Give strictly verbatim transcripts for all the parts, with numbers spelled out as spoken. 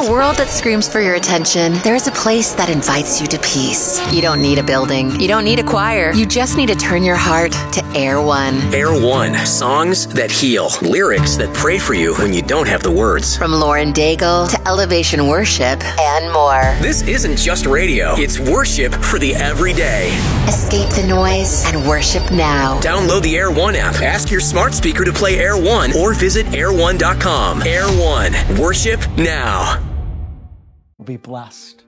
a world that screams for your attention, there is a place that invites you to peace. You don't need a building. You don't need a choir. You just need to turn your heart to Air One. Air One. Songs that heal. Lyrics that pray for you when you don't have the words. From Lauren Daigle to Elevation Worship and more. This isn't just radio. It's worship for the everyday. Escape the noise and worship now. Download the Air One app. Ask your smart speaker to play Air One or visit air one dot com. Air One. Worship now. Be blessed.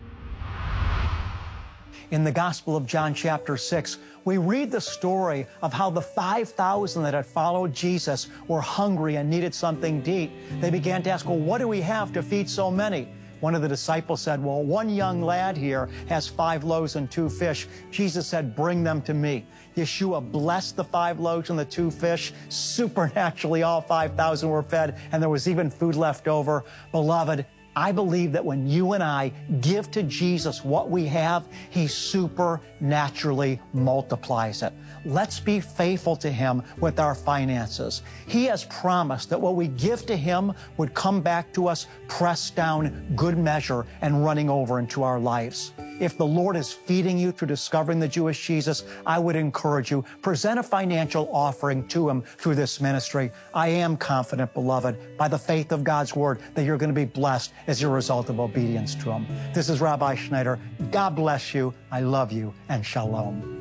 In the Gospel of John chapter six, we read the story of how the five thousand that had followed Jesus were hungry and needed something to eat. They began to ask, well, what do we have to feed so many? One of the disciples said, well, one young lad here has five loaves and two fish. Jesus said, bring them to me. Yeshua blessed the five loaves and the two fish. Supernaturally, all five thousand were fed, and there was even food left over. Beloved, I believe that when you and I give to Jesus what we have, He supernaturally multiplies it. Let's be faithful to Him with our finances. He has promised that what we give to Him would come back to us, pressed down, good measure, and running over into our lives. If the Lord is feeding you through discovering the Jewish Jesus, I would encourage you, present a financial offering to Him through this ministry. I am confident, beloved, by the faith of God's Word, that you're going to be blessed as a result of obedience to Him. This is Rabbi Schneider. God bless you. I love you, and shalom.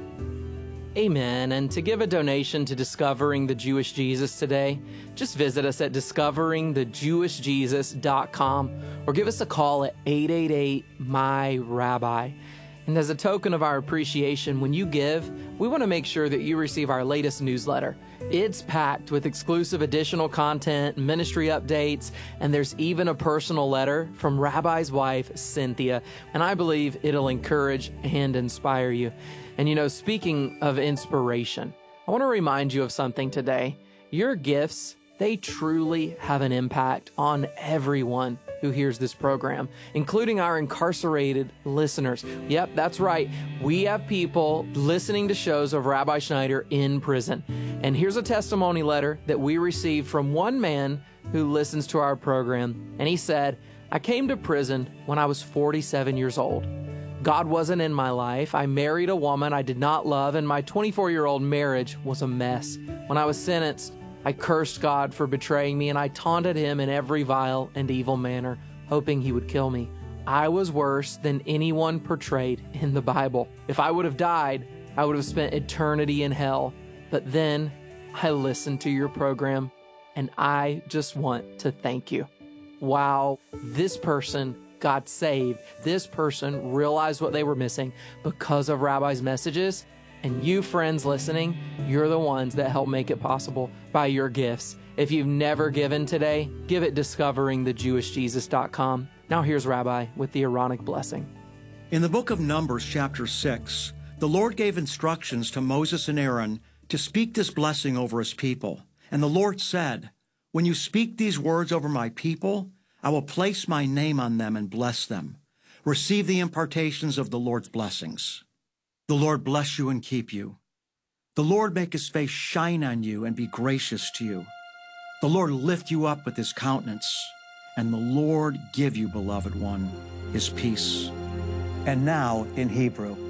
Amen. And to give a donation to Discovering the Jewish Jesus today, just visit us at discovering the jewish jesus dot com or give us a call at eight eight eight, M Y, Rabbi. And as a token of our appreciation, when you give, we want to make sure that you receive our latest newsletter. It's packed with exclusive additional content, ministry updates, and there's even a personal letter from Rabbi's wife, Cynthia. And I believe it'll encourage and inspire you. And you know, speaking of inspiration, I want to remind you of something today. Your gifts, they truly have an impact on everyone who hears this program, including our incarcerated listeners. Yep, that's right. We have people listening to shows of Rabbi Schneider in prison. And here's a testimony letter that we received from one man who listens to our program. And he said, I came to prison when I was forty-seven years old. God wasn't in my life. I married a woman I did not love, and my twenty-four-year-old marriage was a mess. When I was sentenced, I cursed God for betraying me, and I taunted Him in every vile and evil manner, hoping He would kill me. I was worse than anyone portrayed in the Bible. If I would have died, I would have spent eternity in hell. But then I listened to your program, and I just want to thank you. Wow, this person got saved. This person realized what they were missing because of Rabbi's messages. And you friends listening, you're the ones that help make it possible by your gifts. If you've never given today, give at discovering the jewish jesus dot com. Now here's Rabbi with the Aaronic blessing. In the book of Numbers, chapter six, the Lord gave instructions to Moses and Aaron to speak this blessing over His people. And the Lord said, when you speak these words over my people, I will place my name on them and bless them. Receive the impartations of the Lord's blessings. The Lord bless you and keep you. The Lord make His face shine on you and be gracious to you. The Lord lift you up with His countenance, and the Lord give you, beloved one, His peace. And now in Hebrew.